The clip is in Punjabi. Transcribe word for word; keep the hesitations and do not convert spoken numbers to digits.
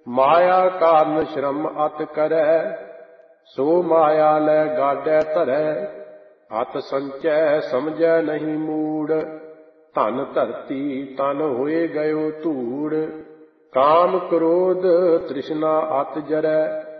ਮਾਇਆ ਕਾਰਨ ਸ਼ਰਮ ਅਤ ਕਰੈ, ਸੋ ਮਾਇਆ ਲੈ ਗਾਡੈ ਧਰੈ। ਅਤ ਸੰਚੈ ਸਮਝੈ ਨਹੀਂ ਮੂੜ, ਧਨ ਧਰਤੀ ਤਨ ਹੋਏ ਗਇਓ ਧੂੜ। ਕਾਮ ਕ੍ਰੋਧ ਤ੍ਰਿਸ਼ਨਾ ਅਤ ਜਰੈ,